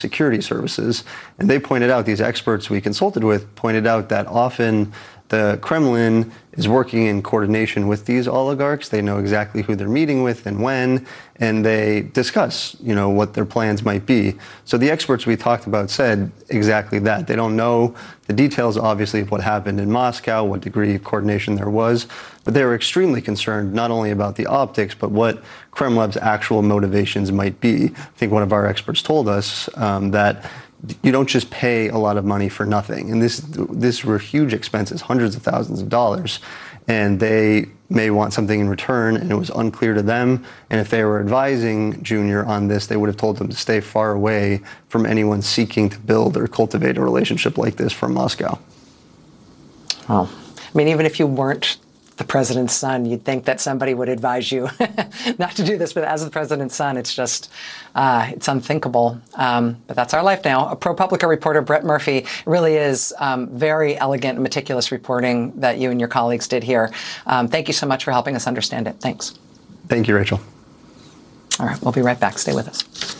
security services. And they pointed out, these experts we consulted with pointed out that often the Kremlin is working in coordination with these oligarchs. They know exactly who they're meeting with and when, and they discuss, what their plans might be. So the experts we talked about said exactly that. They don't know the details, obviously, of what happened in Moscow, what degree of coordination there was, but they were extremely concerned not only about the optics, but what Kremlin's actual motivations might be. I think one of our experts told us that you don't just pay a lot of money for nothing. And this were huge expenses, hundreds of thousands of dollars. And they may want something in return, and it was unclear to them. And if they were advising Junior on this, they would have told him to stay far away from anyone seeking to build or cultivate a relationship like this from Moscow. Oh, even if you weren't the president's son, you'd think that somebody would advise you not to do this, but as the president's son, it's just, it's unthinkable. But that's our life now. A ProPublica reporter, Brett Murphy, it really is very elegant and meticulous reporting that you and your colleagues did here. Thank you so much for helping us understand it. Thanks. Thank you, Rachel. All right, we'll be right back. Stay with us.